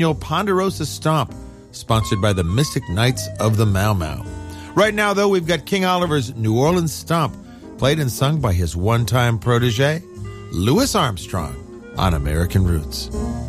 Ponderosa Stomp, sponsored by the Mystic Knights of the Mau Mau. Right now, though, we've got King Oliver's New Orleans Stomp, played and sung by his one-time protege, Louis Armstrong, on American Roots.